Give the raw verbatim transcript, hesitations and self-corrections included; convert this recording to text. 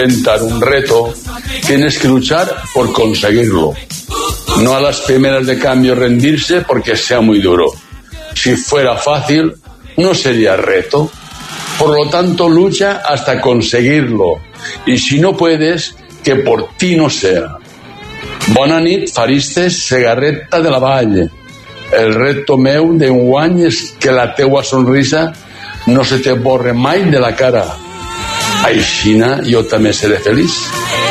intentar un reto, tienes que luchar por conseguirlo. No a las primeras de cambio rendirse porque sea muy duro. Si fuera fácil, no sería reto. Por lo tanto, lucha hasta conseguirlo. Y si no puedes, que por ti no sea. Bona nit, Faristes Segarreta de la Valle. El reto meu d'enguany és que la teua sonrisa no se te borre mai de la cara. Aixina jo també seré feliç.